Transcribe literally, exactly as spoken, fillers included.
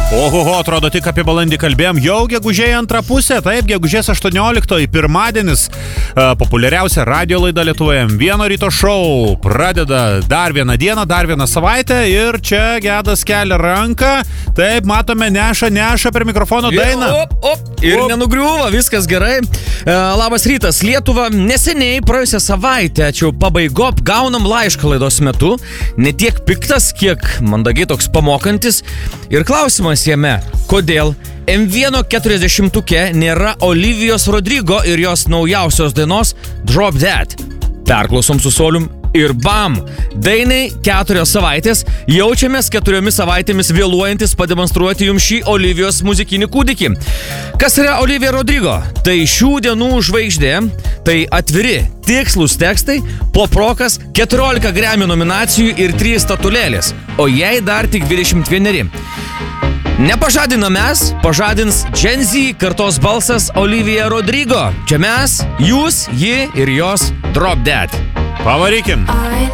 Ohoho, atrodo, tik apie balandį kalbėjom. Jau gegužėje antrą pusę, taip, gegužės aštuonioliktoji, pirmadienis, uh, populiariausia radio laida Lietuvoje, M vienas ryto šou, pradeda dar vieną dieną, dar vieną savaitę ir čia Gedas kelia ranką, taip, matome, neša, neša per mikrofono dainą. Op, op, ir op. Nenugriuva, viskas gerai. Uh, labas rytas, Lietuva, neseniai praėjusią savaitę, čia jau pabaigop, gaunam laišką laidos metu, ne tiek piktas, kiek mandagiai toks pamokantis ir klausimas jame, kodėl M vienas keturiasdešimtuke nėra Olivijos Rodrigo ir jos naujausios dainos Drop Dead. Perklausom su Solium ir bam! Dainai keturios savaitės, jaučiamės keturiomis savaitėmis vėluojantis pademonstruoti jums šį Olivijos muzikinį kūdikį. Kas yra Olivija Rodrigo? Tai šių dienų žvaigždė, tai atviri, tikslus tekstai, poprokas, keturiolika Grammy nominacijų ir trys statulėlės, o jai dar tik dvidešimt vieneri. Nepažadina mes, pažadins Gen Z kartos balsas Olivija Rodrigo. Čia mes, jūs, ji ir jos Drop Dead. Pavarykim.